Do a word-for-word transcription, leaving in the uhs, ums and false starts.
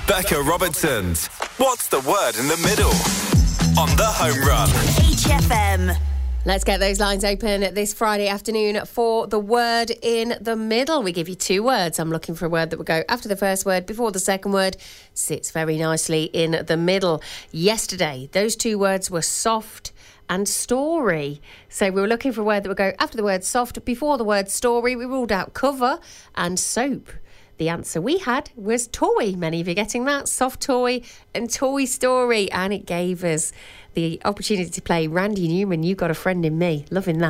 Becca Robertson's What's the Word in the Middle? On the Home Run. H F M. Let's get those lines open this Friday afternoon for the word in the middle. We give you two words. I'm looking for a word that will go after the first word, before the second word, sits very nicely in the middle. Yesterday, those two words were soft and story. So we were looking for a word that would go after the word soft, before the word story. We ruled out cover and soap. The answer we had was toy. Many of you getting that. Soft toy and toy story. And it gave us the opportunity to play Randy Newman, You Got a Friend in Me. Loving that.